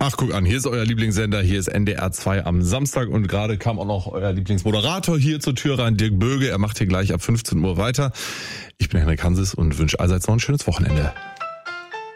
Ach, guck an, hier ist euer Lieblingssender, hier ist NDR 2 am Samstag und gerade kam auch noch euer Lieblingsmoderator hier zur Tür rein, Dirk Böge. Er macht hier gleich ab 15 Uhr weiter. Ich bin Henrik Hanses und wünsche allseits noch ein schönes Wochenende.